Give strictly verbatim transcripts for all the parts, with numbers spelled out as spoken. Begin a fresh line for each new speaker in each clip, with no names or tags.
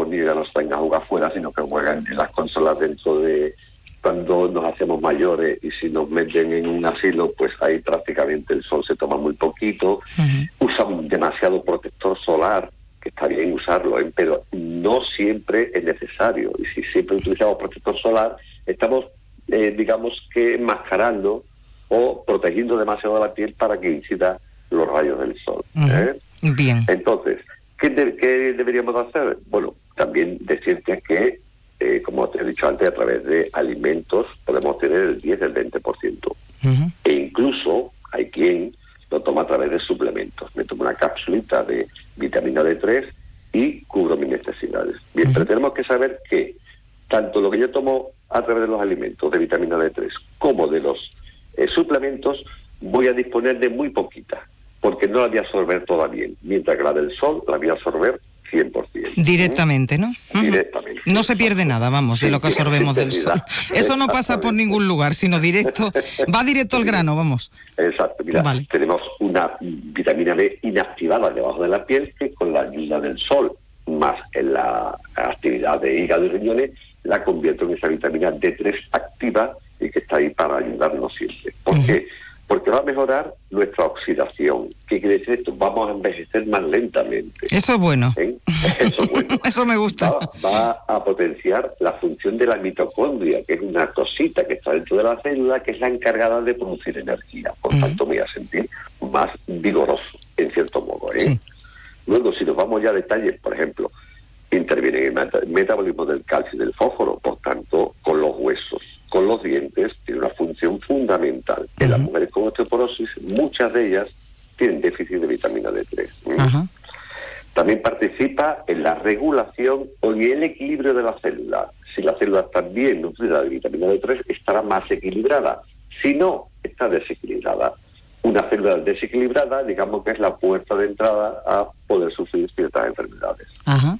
niños ya no salen a jugar fuera, sino que juegan en las consolas dentro de... Cuando nos hacemos mayores y si nos meten en un asilo, pues ahí prácticamente el sol se toma muy poquito. Uh-huh. Usan demasiado protector solar, que está bien usarlo, ¿eh? Pero no siempre es necesario. Y si siempre utilizamos protector solar, estamos, eh, digamos que, enmascarando o protegiendo demasiado la piel para que incida los rayos del sol. ¿eh?
Uh-huh. Bien.
Entonces, ¿qué, de, ¿qué deberíamos hacer? Bueno, también decirte que Eh, como te he dicho antes, a través de alimentos podemos tener el diez, el veinte por ciento. Uh-huh. E incluso hay quien lo toma a través de suplementos. Me tomo una capsulita de vitamina D tres y cubro mis necesidades. Bien, uh-huh. Pero tenemos que saber que tanto lo que yo tomo a través de los alimentos de vitamina D tres como de los eh, suplementos voy a disponer de muy poquita, porque no la voy a absorber toda bien, mientras que la del sol la voy a absorber cien por ciento.
Directamente, ¿no? Uh-huh.
Directamente.
No se pierde nada, vamos, de
sí,
lo que absorbemos del sol. Eso no pasa por ningún lugar, sino directo, va directo al grano, vamos.
Exacto, mira, vale. Tenemos una vitamina B inactivada debajo de la piel que con la ayuda del sol, más en la actividad de hígado y riñones, la convierto en esa vitamina D tres activa y que está ahí para ayudarnos siempre. ¿Por uh-huh. qué? Porque va a mejorar nuestra oxidación. ¿Qué quiere decir esto? Vamos a envejecer más lentamente.
Eso es bueno.
¿Eh? Eso es bueno.
Eso me gusta.
Va, va a potenciar la función de la mitocondria, que es una cosita que está dentro de la célula, que es la encargada de producir energía. Por uh-huh. tanto, me voy a sentir más vigoroso, en cierto modo. ¿eh? Sí. Luego, si nos vamos ya a detalles, por ejemplo, interviene en el meta- metabolismo del calcio y del fósforo, por tanto, con los huesos, con los dientes, tiene una función fundamental. Uh-huh. En las mujeres con osteoporosis, muchas de ellas tienen déficit de vitamina D tres. Uh-huh. También participa en la regulación y el equilibrio de la célula. Si la célula está bien nutrida de vitamina D tres, estará más equilibrada. Si no, está desequilibrada. Una célula desequilibrada, digamos que es la puerta de entrada a poder sufrir ciertas enfermedades. Uh-huh.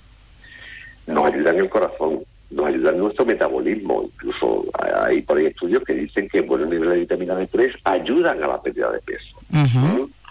Nos ayuda en el corazón, nos ayuda en nuestro metabolismo. Incluso hay por ahí estudios que dicen que buenos niveles de vitamina D tres ayudan a la pérdida de peso. Uh-huh. ¿Mm?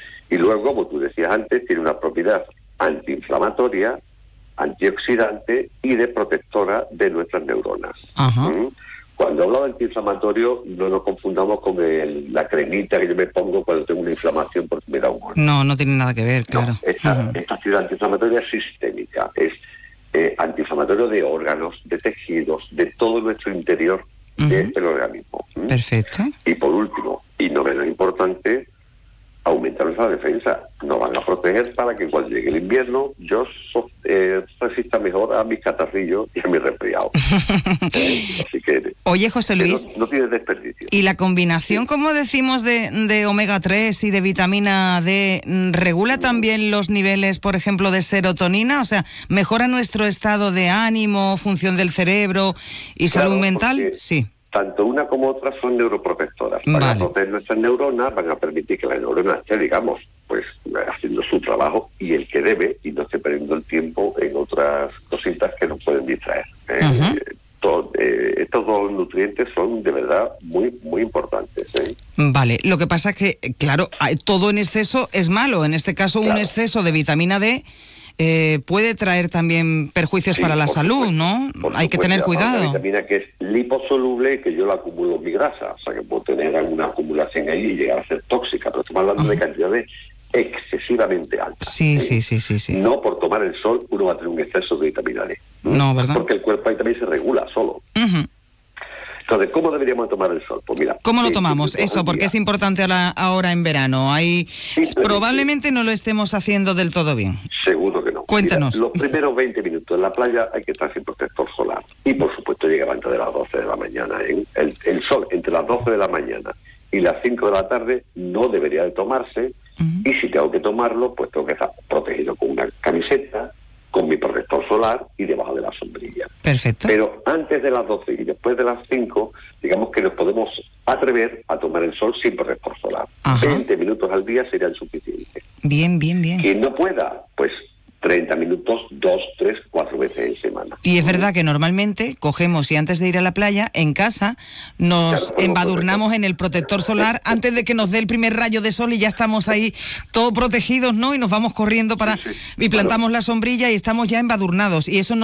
Y luego, como tú decías antes, tiene una propiedad antiinflamatoria, antioxidante y de protectora de nuestras neuronas. Uh-huh. ¿Mm? Cuando hablo de antiinflamatorio, no nos confundamos con el, la cremita que yo me pongo cuando tengo una inflamación porque me da un golpe.
No, no tiene nada que ver, claro.
No, esta,
uh-huh.
esta actividad antiinflamatoria es sistémica, es eh, antiinflamatorio de órganos, de tejidos, de todo nuestro interior uh-huh. del organismo. ¿Mm?
Perfecto.
Y por último, y no menos importante, aumentar nuestra defensa. Nos van a proteger para que cuando llegue el invierno yo so, eh, resista mejor a mis catarrillos y a mis resfriados. ¿Eh? Así que,
oye, José Luis,
no, no tiene desperdicio.
¿Y la combinación, sí. como decimos, de, de omega tres y de vitamina D regula también los niveles, por ejemplo, de serotonina? O sea, ¿mejora nuestro estado de ánimo, función del cerebro y
claro,
salud mental? Sí.
Tanto una como otra son neuroprotectoras. Van vale. a proteger nuestras neuronas, van a permitir que la neurona esté, digamos, pues haciendo su trabajo y el que debe, y no esté perdiendo el tiempo en otras cositas que nos pueden distraer. ¿eh? Uh-huh. Todo, eh, estos dos nutrientes son de verdad muy, muy importantes. ¿eh?
Vale, lo que pasa es que, claro, todo en exceso es malo. En este caso, claro. un exceso de vitamina D Eh, puede traer también perjuicios sí, para la salud, supuesto, ¿no? Hay supuesto, que tener cuidado. Una
vitamina que es liposoluble, que yo la acumulo en mi grasa, o sea que puedo tener alguna acumulación ahí y llegar a ser tóxica, pero estamos hablando uh-huh. de cantidades excesivamente altas.
Sí,
¿eh?
sí, sí, sí, sí.
No por tomar el sol uno va a tener un exceso de vitamina D.
No, ¿verdad?
Porque el cuerpo ahí también se regula solo. Uh-huh. Entonces, ¿cómo deberíamos tomar el sol? Pues mira,
¿cómo lo tomamos? Eso, porque es importante a la, ahora en verano. Hay probablemente no lo estemos haciendo del todo bien.
Seguro que no.
Cuéntanos.
Mira, los primeros veinte minutos en la playa hay que estar sin protector solar. Y por supuesto llega antes de las doce de la mañana. ¿eh? El, el sol entre las doce de la mañana y las cinco de la tarde no debería de tomarse. Uh-huh. Y si tengo que tomarlo, pues tengo que estar protegido con una camiseta, con mi protector solar y debajo de la sombrilla.
Perfecto.
Pero antes de las doce y después de las cinco, digamos que nos podemos atrever a tomar el sol sin protector solar. Ajá. veinte minutos al día serían suficientes.
Bien, bien, bien.
Quien no pueda, pues treinta minutos, dos, tres, cuatro veces en semana.
Y es verdad que normalmente cogemos y antes de ir a la playa, en casa, nos claro, embadurnamos en el protector solar antes de que nos dé el primer rayo de sol y ya estamos ahí todos protegidos, ¿no? Y nos vamos corriendo para... Sí, sí. Y plantamos claro. la sombrilla y estamos ya embadurnados. Y eso no